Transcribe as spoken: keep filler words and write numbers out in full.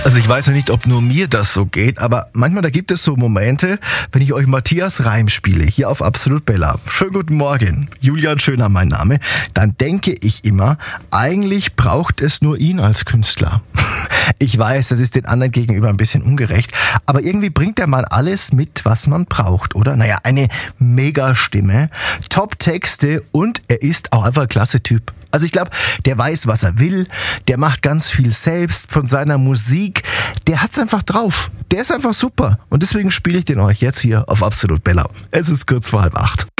Also ich weiß ja nicht, ob nur mir das so geht, aber manchmal da gibt es so Momente, wenn ich euch Matthias Reim spiele, hier auf Absolut Bella. Schönen guten Morgen, Julian Schöner mein Name. Dann denke ich immer, eigentlich braucht es nur ihn als Künstler. Ich weiß, das ist den anderen gegenüber ein bisschen ungerecht, aber irgendwie bringt der Mann alles mit, was man braucht, oder? Naja, eine Megastimme, Top-Texte und er ist auch einfach ein klasse Typ. Also ich glaube, der weiß, was er will, der macht ganz viel selbst von seiner Musik, der hat's einfach drauf. Der ist einfach super und deswegen spiele ich den euch jetzt hier auf Absolut Bella. Es ist kurz vor halb acht.